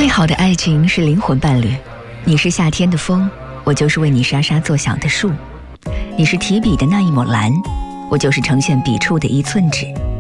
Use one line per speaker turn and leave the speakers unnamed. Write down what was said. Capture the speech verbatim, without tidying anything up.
最好的爱情是灵魂伴侣，你是夏天的风，我就是为你沙沙作响的树；你是提笔的那一抹蓝，我就是呈现笔触的一寸纸。